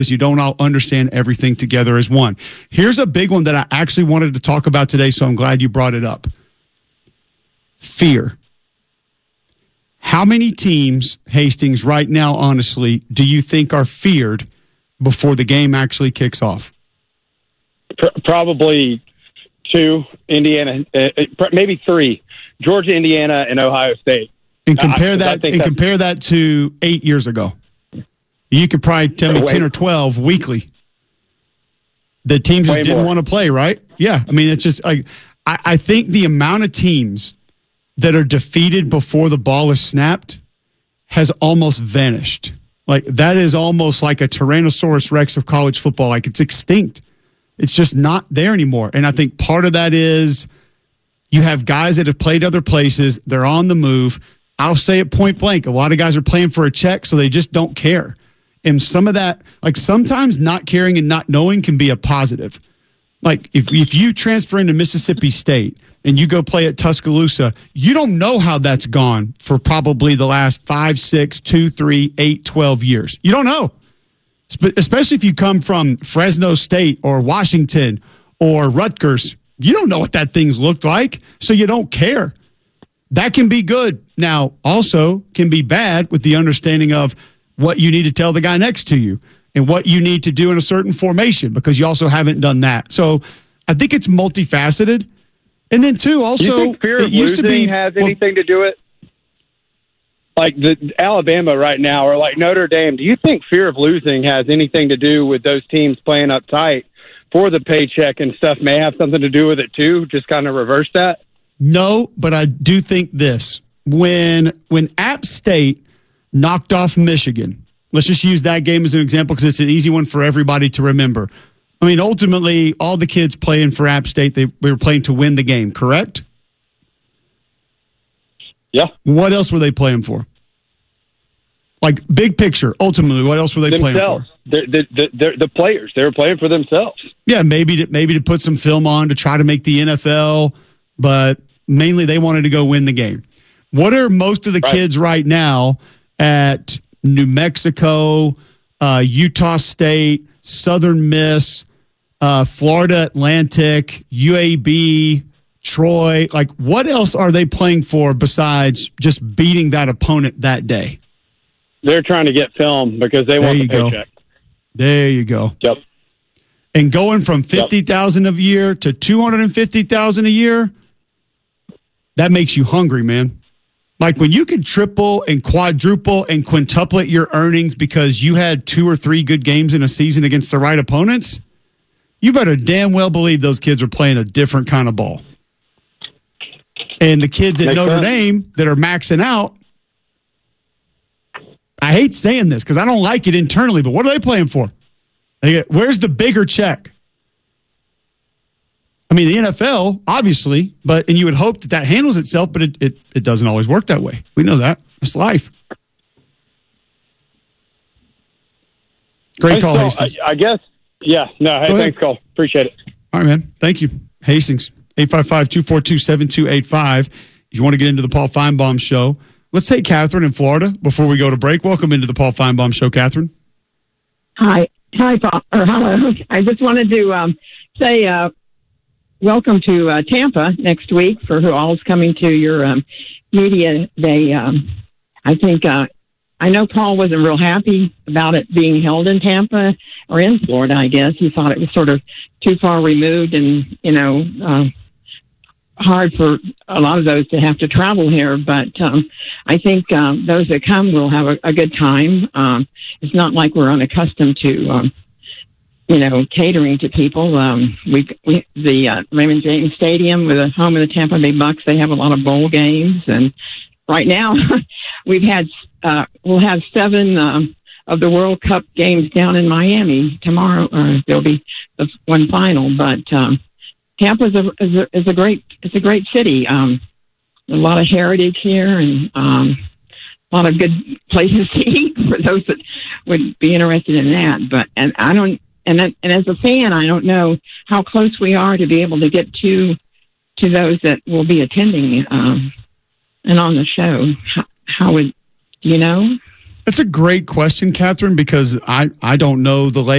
you don't all understand everything together as one. Here's a big one that I actually wanted to talk about today, so I'm glad you brought it up. Fear. How many teams, Hastings, right now, honestly, do you think are feared before the game actually kicks off? Probably 2, Indiana, maybe 3, Georgia, Indiana, and Ohio State. And compare that to 8 years ago. You could probably tell me 10 or 12 weekly. The teams just didn't want to play, right? Yeah. I mean, it's just like I think the amount of teams that are defeated before the ball is snapped has almost vanished. Like that is almost like a Tyrannosaurus Rex of college football. Like it's extinct. It's just not there anymore. And I think part of that is you have guys that have played other places. They're on the move. I'll say it point blank. A lot of guys are playing for a check, so they just don't care. And some of that, like sometimes not caring and not knowing can be a positive. Like if you transfer into Mississippi State and you go play at Tuscaloosa, you don't know how that's gone for probably the last 5, 6, 2, 3, 8, 12 years. You don't know. Especially if you come from Fresno State or Washington or Rutgers. You don't know what that thing's looked like, so you don't care. That can be good. Now, also can be bad with the understanding of what you need to tell the guy next to you and what you need to do in a certain formation because you also haven't done that. So I think it's multifaceted. And then, too, also, do you think fear of losing has anything to do with it? Like the Alabama right now or like Notre Dame, do you think fear of losing has anything to do with those teams playing uptight for the paycheck and stuff may have something to do with it, too? Just kind of reverse that? No, but I do think this. When App State knocked off Michigan, let's just use that game as an example because it's an easy one for everybody to remember. I mean, ultimately, all the kids playing for App State, they were playing to win the game, correct? Yeah. What else were they playing for? Like, big picture, ultimately, what else were they playing for? The players. They were playing for themselves. Yeah, maybe to put some film on to try to make the NFL, but mainly they wanted to go win the game. What are most of the kids right now at New Mexico, Utah State, Southern Miss, Florida Atlantic, UAB, Troy? Like, what else are they playing for besides just beating that opponent that day? They're trying to get film because they want the paycheck. There you go. Yep. And going from $50,000 a year to $250,000 a year, that makes you hungry, man. Like when you can triple and quadruple and quintuplet your earnings because you had 2 or 3 good games in a season against the right opponents, you better damn well believe those kids are playing a different kind of ball. And the kids at Notre Dame that are maxing out, I hate saying this because I don't like it internally, but what are they playing for? Where's the bigger check? I mean, the NFL, obviously, and you would hope that handles itself, but it doesn't always work that way. We know that. It's life. Great call, Hastings. I guess, yeah. No, hey, thanks, Cole. Appreciate it. All right, man. Thank you. Hastings, 855-242-7285. If you want to get into the Paul Feinbaum Show, let's take Catherine in Florida before we go to break. Welcome into the Paul Feinbaum Show, Catherine. Hi, Paul. Or hello. I just wanted to say welcome to Tampa next week for who all is coming to your media day. I think I know Paul wasn't real happy about it being held in Tampa or in Florida. I guess he thought it was sort of too far removed, and hard for a lot of those to have to travel here. But I think those that come will have a good time. It's not like we're unaccustomed to catering to people. The Raymond James Stadium, with the home of the Tampa Bay Bucks, they have a lot of bowl games, and right now we'll have 7 of the World Cup games down in Miami tomorrow. There'll be the one final, but Tampa is a great city. A lot of heritage here, and a lot of good places to eat for those that would be interested in that. And as a fan, I don't know how close we are to be able to get to those that will be attending and on the show. How would you know? That's a great question, Catherine, because I don't know the